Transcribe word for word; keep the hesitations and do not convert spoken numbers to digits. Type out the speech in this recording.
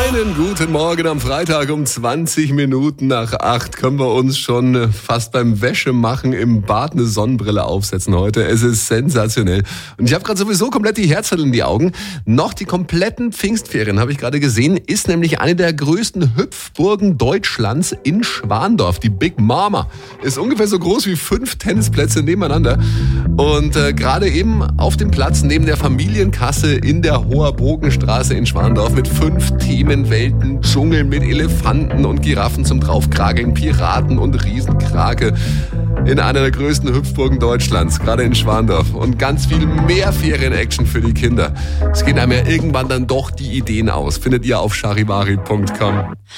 Einen guten Morgen am Freitag um zwanzig Minuten nach acht können wir uns schon fast beim Wäschemachen im Bad eine Sonnenbrille aufsetzen heute. Es ist sensationell. Und ich habe gerade sowieso komplett die Herzchen in die Augen. Noch die kompletten Pfingstferien, habe ich gerade gesehen, ist nämlich eine der größten Hüpfburgen Deutschlands in Schwandorf. Die Big Mama ist ungefähr so groß wie fünf Tennisplätze nebeneinander. Und äh, gerade eben auf dem Platz neben der Familienkasse in der Hoher Bogenstraße in Schwandorf mit fünf Themenwelten, Dschungel mit Elefanten und Giraffen zum Draufkrageln, Piraten und Riesenkrake in einer der größten Hüpfburgen Deutschlands, gerade in Schwandorf. Und ganz viel mehr Ferien-Action für die Kinder. Es gehen einem ja irgendwann dann doch die Ideen aus. Findet ihr auf charivari punkt com.